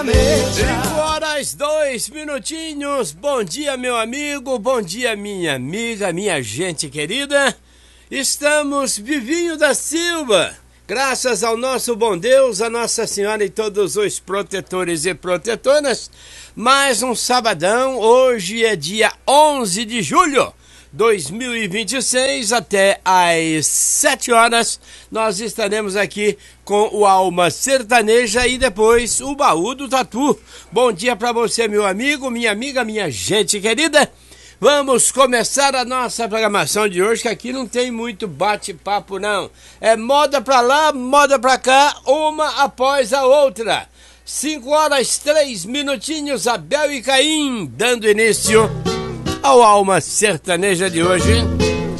5 horas, 2 minutinhos. Bom dia, meu amigo, bom dia, minha amiga, minha gente querida. Estamos vivinho da Silva, graças ao nosso bom Deus, a Nossa Senhora e todos os protetores e protetoras. Mais um sabadão, hoje é dia 11 de julho. 2026, até às 7 horas, nós estaremos aqui com o Alma Sertaneja e depois o Baú do Tatu. Bom dia para você, meu amigo, minha amiga, minha gente querida. Vamos começar a nossa programação de hoje, que aqui não tem muito bate-papo não. É moda pra lá, moda pra cá, uma após a outra. 5 horas, 3 minutinhos, Abel e Caim, dando início ao Alma Sertaneja de hoje.